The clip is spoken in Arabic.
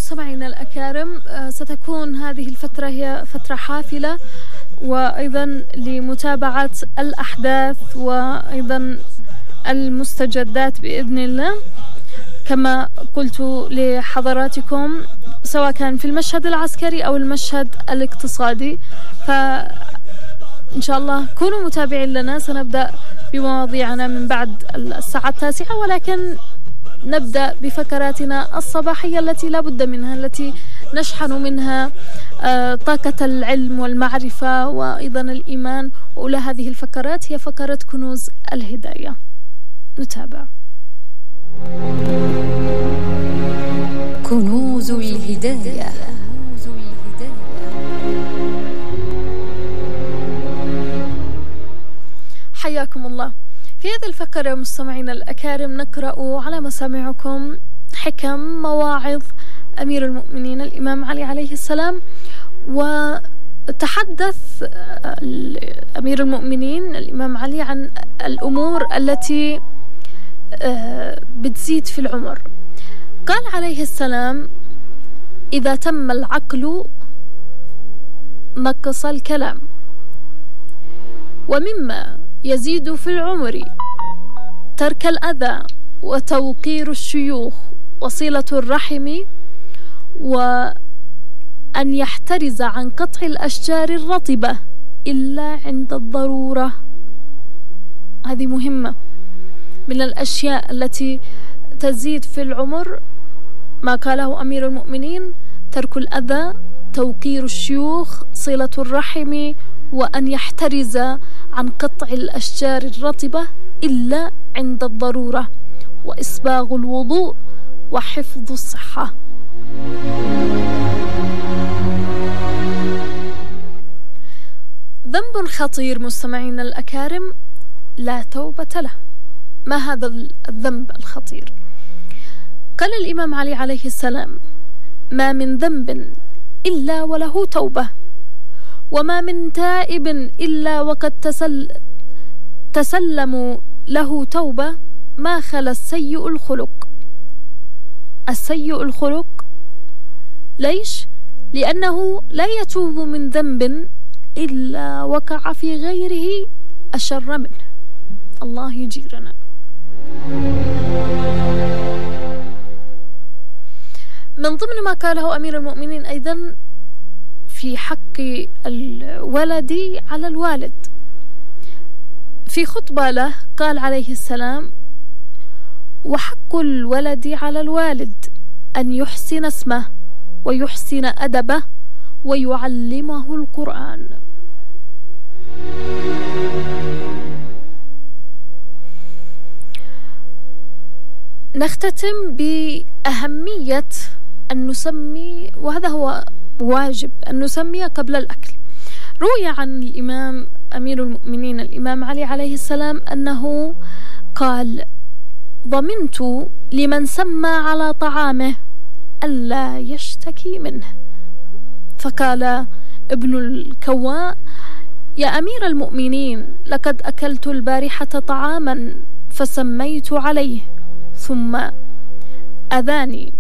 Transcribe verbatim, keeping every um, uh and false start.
مستمعينا الأكارم، ستكون هذه الفترة هي فترة حافلة، وأيضا لمتابعة الأحداث وأيضا المستجدات بإذن الله. كما قلت لحضراتكم سواء كان في المشهد العسكري أو المشهد الاقتصادي، فإن شاء الله كونوا متابعين لنا. سنبدأ بمواضيعنا من بعد الساعة التاسعة، ولكن نبدأ بفقراتنا الصباحية التي لا بد منها، التي نشحن منها طاقة العلم والمعرفة وأيضا الإيمان. وأولى هذه الفقرات هي فقرة كنوز الهداية. نتابع كنوز الهداية. حياكم الله. في هذه الفقرة مستمعينا الأكارم نقرأ على مسامعكم حكم مواعظ أمير المؤمنين الإمام علي عليه السلام. وتحدث أمير المؤمنين الإمام علي عن الأمور التي بتزيد في العمر. قال عليه السلام: إذا تم العقل نقص الكلام، ومما يزيد في العمر ترك الأذى وتوقير الشيوخ وصلة الرحم، وأن يحترز عن قطع الأشجار الرطبة إلا عند الضرورة. هذه مهمة من الأشياء التي تزيد في العمر. ما قاله أمير المؤمنين: ترك الأذى، توقير الشيوخ، صلة الرحم، وأن يحترز عن قطع الأشجار الرطبة إلا عند الضرورة، وإسباغ الوضوء، وحفظ الصحة. ذنب خطير مستمعين الأكارم لا توبة له. ما هذا الذنب الخطير؟ قال الإمام علي عليه السلام: ما من ذنب إلا وله توبة، وما من تائب إلا وقد تسل تسلموا له توبة، ما خلا السيء الخلق. السيء الخلق ليش؟ لأنه لا يتوب من ذنب إلا وقع في غيره أشر منه. الله يجيرنا. من ضمن ما قاله أمير المؤمنين أيضا في حق الولد على الوالد، في خطبة له قال عليه السلام: وحق الولد على الوالد أن يحسن اسمه ويحسن أدبه ويعلمه القرآن. نختتم بأهمية أن نسمي، وهذا هو واجب، أن نسمي قبل الأكل. روي عن الإمام أمير المؤمنين الإمام علي عليه السلام أنه قال: ضمنت لمن سمى على طعامه ألا يشتكي منه. فقال ابن الكواء: يا أمير المؤمنين، لقد أكلت البارحة طعاما فسميت عليه، ثم أذاني